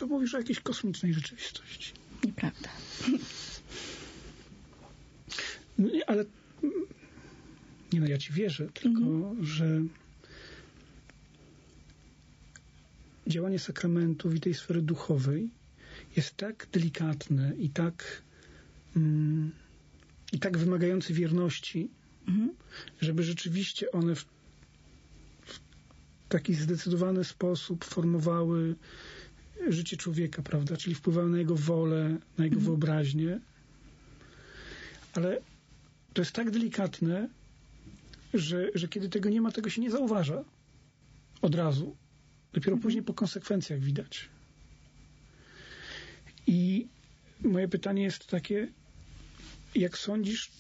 to mówisz o jakiejś kosmicznej rzeczywistości. Nieprawda. Nie, ale nie no, ja ci wierzę, tylko że działanie sakramentów i tej sfery duchowej jest tak delikatne i tak wymagające wierności, żeby rzeczywiście one w taki zdecydowany sposób formowały życie człowieka, prawda? Czyli wpływały na jego wolę, na jego wyobraźnię. Ale to jest tak delikatne, że kiedy tego nie ma, tego się nie zauważa od razu. Dopiero później po konsekwencjach widać. I moje pytanie jest takie, jak sądzisz,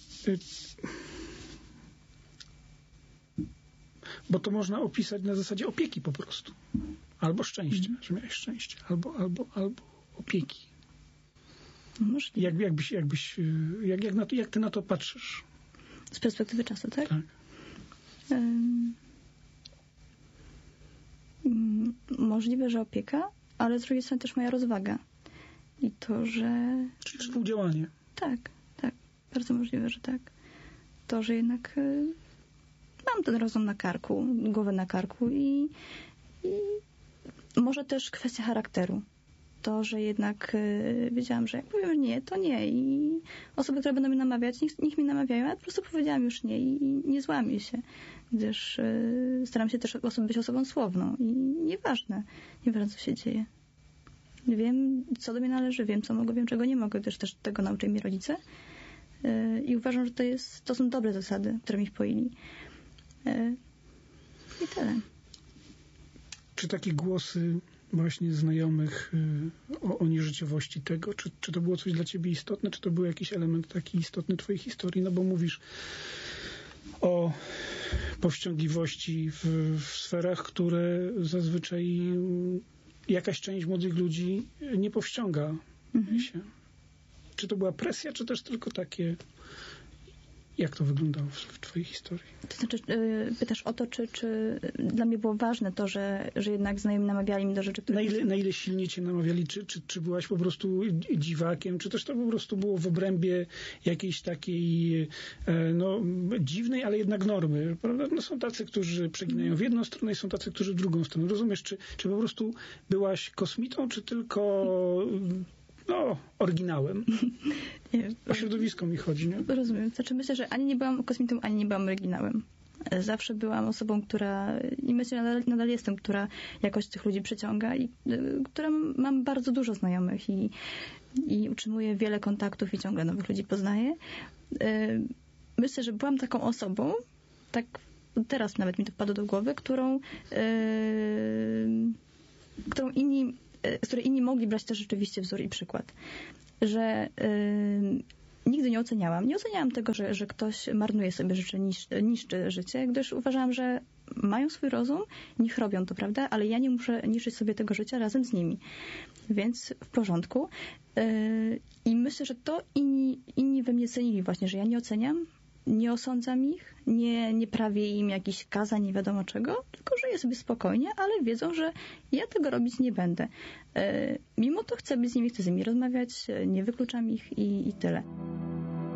bo to można opisać na zasadzie opieki po prostu. Albo szczęścia, że miałeś szczęście. Albo opieki. Możliwe. Jak ty na to patrzysz? Z perspektywy czasu, tak? Tak. Możliwe, że opieka, ale z drugiej strony też moja rozwaga. I to, że... Czyli współdziałanie. Tak. Bardzo możliwe, że tak. To, że jednak mam ten rozum na karku, głowę na karku i może też kwestia charakteru. To, że jednak wiedziałam, że jak powiem nie, to nie. I osoby, które będą mnie namawiać, niech mi namawiają. Ja po prostu powiedziałam już nie i nie złamię się. Gdyż staram się też być osobą słowną. I nieważne, co się dzieje. Wiem, co do mnie należy, wiem, co mogę, wiem, czego nie mogę. Też tego nauczyli mnie rodzice. I uważam, że to są dobre zasady, które mi wpoili. I tyle. Czy takie głosy właśnie znajomych o nieżyciowości tego, czy to było coś dla ciebie istotne, czy to był jakiś element taki istotny twojej historii? No bo mówisz o powściągliwości w sferach, które zazwyczaj jakaś część młodych ludzi nie powściąga się. Czy to była presja, czy też tylko takie... Jak to wyglądało w twojej historii? To znaczy, pytasz o to, czy dla mnie było ważne to, że jednak znajomi namawiali mnie do rzeczy, które... Na ile silnie cię namawiali? Czy byłaś po prostu dziwakiem? Czy też to po prostu było w obrębie jakiejś takiej dziwnej, ale jednak normy? Prawda? No, są tacy, którzy przeginają w jedną stronę i są tacy, którzy w drugą stronę. Rozumiesz? Czy po prostu byłaś kosmitą, czy tylko... oryginałem. O środowisko mi chodzi, nie? Rozumiem. Znaczy myślę, że ani nie byłam kosmitą, ani nie byłam oryginałem. Zawsze byłam osobą, która, i myślę, nadal jestem, która jakoś tych ludzi przyciąga i która mam bardzo dużo znajomych i utrzymuję wiele kontaktów i ciągle nowych ludzi poznaję. Myślę, że byłam taką osobą, tak teraz nawet mi to wpadło do głowy, z której inni mogli brać też rzeczywiście wzór i przykład. Że nigdy nie oceniałam. Nie oceniałam tego, że ktoś marnuje sobie życie, niszczy życie, gdyż uważałam, że mają swój rozum, niech robią to, prawda? Ale ja nie muszę niszczyć sobie tego życia razem z nimi. Więc w porządku. I myślę, że to inni we mnie cenili właśnie, że ja nie oceniam, nie osądzam ich, nie prawię im jakichś kazań, nie wiadomo czego, tylko żyję sobie spokojnie, ale wiedzą, że ja tego robić nie będę. Mimo to chcę być z nimi, chcę z nimi rozmawiać, nie wykluczam ich i tyle.